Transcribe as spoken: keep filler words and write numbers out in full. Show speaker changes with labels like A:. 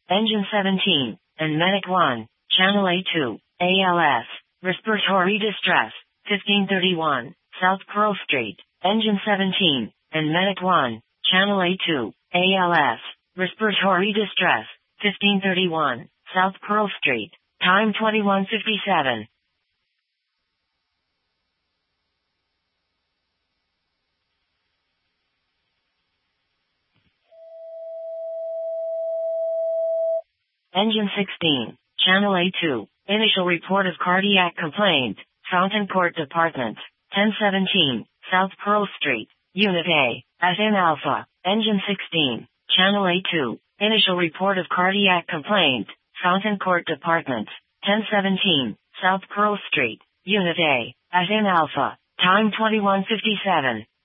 A: Engine seventeen, and Medic one, Channel A two, A L S, respiratory distress, fifteen thirty-one, South Pearl Street, Engine seventeen, and Medic one, Channel A two, A L S, respiratory distress, fifteen thirty-one, South Pearl Street, time twenty-one fifty-seven. Engine sixteen, Channel A two, initial report of cardiac complaint, Fountain Court Department, ten seventeen, South Pearl Street, Unit A, as in Alpha. Engine sixteen, Channel A two, initial report of cardiac complaint, Fountain Court Department, ten seventeen, South Pearl Street, Unit A, as in Alpha, time twenty-one fifty-seven.